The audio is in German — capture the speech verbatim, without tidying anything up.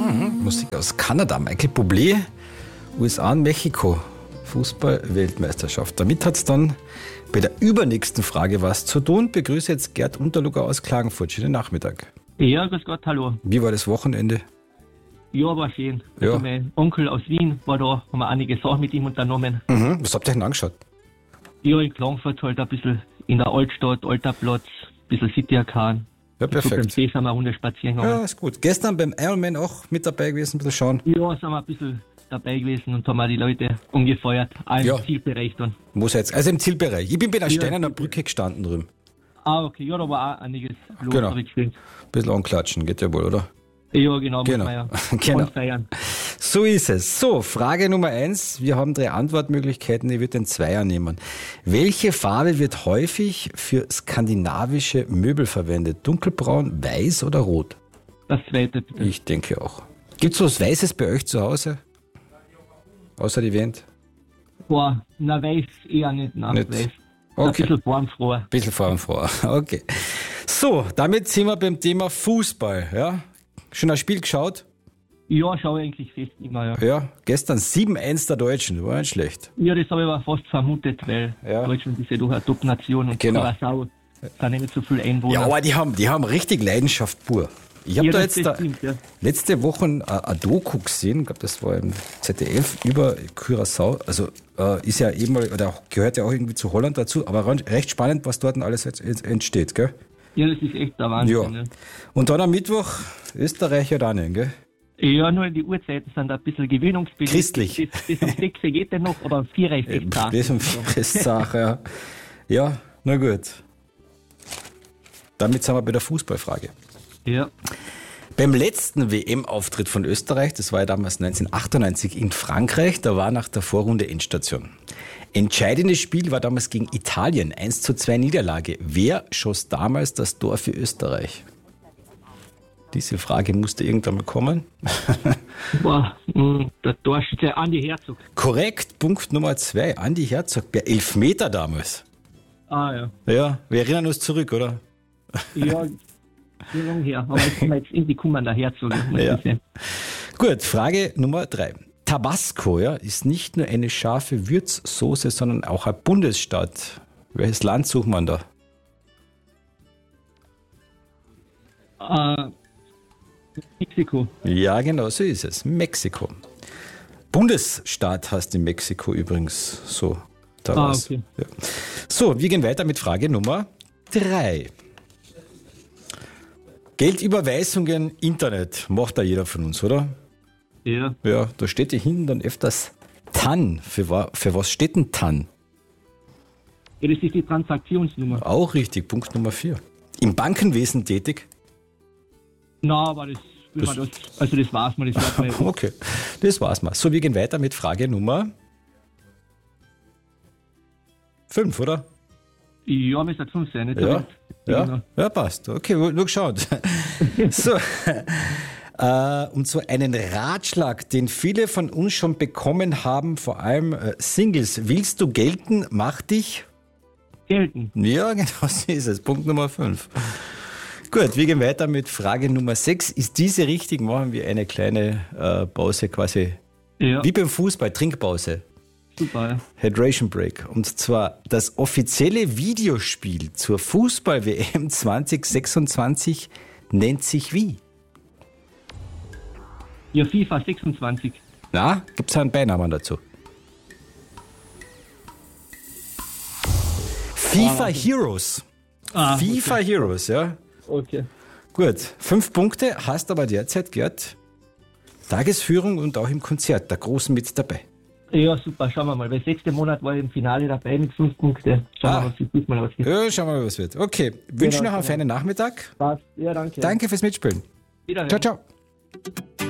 Mhm, Musik aus Kanada, Michael Bublé, U S A und Mexiko, Fußball-Weltmeisterschaft. Damit hat es dann bei der übernächsten Frage was zu tun. Begrüße jetzt Gerd Unterluger aus Klagenfurt. Schönen Nachmittag. Ja, grüß Gott, hallo. Wie war das Wochenende? Ja, war schön. Ja. Also mein Onkel aus Wien war da, haben wir einige Sachen mit ihm unternommen. Mhm. Was habt ihr denn angeschaut? Ja, in Klagenfurt halt ein bisschen in der Altstadt, Alter Platz, ein bisschen City Arcan. Ja, So beim perfekt. See sind wir Hunde spazieren Ja, gegangen. ist gut. Gestern beim Ironman auch mit dabei gewesen, ein bisschen schauen. Ja, sind wir ein bisschen dabei gewesen und haben auch die Leute umgefeuert, auch im Ja. Zielbereich dann. Wo seid ihr? Also im Zielbereich. Ich bin bei der Ja, Steinerner bitte. Brücke gestanden drüben. Ah, okay, ja, da war auch einiges los, Genau. hab ich gesehen. Ein bisschen anklatschen, geht ja wohl, oder? Ja, genau, Genau. muss man ja Genau. und feiern. So ist es. So, Frage Nummer eins. Wir haben drei Antwortmöglichkeiten. Ich würde den Zweier nehmen. Welche Farbe wird häufig für skandinavische Möbel verwendet? Dunkelbraun, weiß oder rot? Das zweite bitte. Ich denke auch. Gibt es was Weißes bei euch zu Hause? Außer die Wand? Boah, na weiß eher nicht, nein, Nicht. weiß. Okay. Ein bisschen formfroher. Bisschen farbenfroher. Okay. So, damit sind wir beim Thema Fußball. Ja? Schon ein Spiel geschaut? Ja, schaue ich eigentlich fest immer, ja. Ja. Gestern sieben eins der Deutschen. War nicht schlecht. Ja, das habe ich aber fast vermutet, weil Ja. Deutschland ist ja doch eine Top-Nation und Genau. Curacao sind nicht so viele Einwohner. Ja, aber die haben, die haben richtig Leidenschaft pur. Ich habe Ja, da das- jetzt das da stimmt, ja. letzte Woche ein, ein Doku gesehen, ich glaube, das war im Z D F über Curaçao. Also äh, ist ja eben, oder gehört ja auch irgendwie zu Holland dazu, aber ran- recht spannend, was dort alles jetzt entsteht, gell? Ja, das ist echt der Wahnsinn. Ja. Ja, Und dann am Mittwoch Österreich, Jordanien, gell? ja nur die Uhrzeiten sind ein bisschen gewöhnungsbedingt. Christlich. Bis, bis um sechs geht er noch, aber um vier ist echt da. Das ist Sache, ja. Ja, na gut. Damit sind wir bei der Fußballfrage. Ja. Beim letzten W M-Auftritt von Österreich, das war ja damals neunzehnhundertachtundneunzig in Frankreich, da war nach der Vorrunde Endstation. Entscheidendes Spiel war damals gegen Italien, eins zu zwei Niederlage. Wer schoss damals das Tor für Österreich? Diese Frage musste irgendwann mal kommen. Boah, mh, der Torschütze Andi Herzog. Korrekt, Punkt Nummer zwei, Andi Herzog, der Elfmeter damals. Ah ja. Ja, wir erinnern uns zurück, oder? Ja, so lange her. Aber jetzt sind wir jetzt irgendwie kommen, der Herzog. Muss Ja. ich sagen. Gut, Frage Nummer drei. Tabasco, ja, ist nicht nur eine scharfe Würzsoße, sondern auch ein Bundesstaat. Welches Land sucht man da? Äh, Mexiko. Ja, genau, so ist es. Mexiko. Bundesstaat heißt in Mexiko übrigens so. Da Ah, war's. okay. Ja. So, wir gehen weiter mit Frage Nummer drei. Geldüberweisungen, Internet, macht da jeder von uns, oder? Ja. Ja, da steht ja hinten dann öfters T A N. Für, wa- für was steht denn T A N? Ja, das ist die Transaktionsnummer. Auch richtig, Punkt Nummer vier. Im Bankenwesen tätig? Na, aber das, Das- das, das also das war's mal, das war's mal. Okay, das war's mal. So, wir gehen weiter mit Frage Nummer fünf, oder? Ja, müsste fünf sein, nicht? Ja, ja, Genau. ja, passt. Okay, nur geschaut. So, äh, und so einen Ratschlag, den viele von uns schon bekommen haben, vor allem äh, Singles. Willst du gelten, mach dich? Gelten. Ja, genau so ist es. Punkt Nummer fünf. Gut, wir gehen weiter mit Frage Nummer sechs. Ist diese richtig? Machen wir eine kleine äh, Pause quasi. Ja, Wie beim Fußball, Trinkpause. super. Ja. Hydration Break. Und zwar das offizielle Videospiel zur Fußball-W M zwanzig sechsundzwanzig nennt sich wie? Ja, FIFA sechsundzwanzig. Na, gibt es einen Beinamen dazu? FIFA Heroes. Ah, FIFA Heroes, ja. Okay. Gut, fünf Punkte, hast aber derzeit, Gerd, Tagesführung und auch im Konzert der Großen mit dabei. Ja, super, schauen wir mal. Weil letzten Monat war ich im Finale dabei mit fünf Punkten. Schauen Ah. wir mal, was diesmal ausgeht. Ja, schauen wir mal, was wird. Okay, wünsche Genau, noch einen genau. feinen Nachmittag. Passt. Ja, danke. Danke fürs Mitspielen. Wiederhören. Ciao, ciao.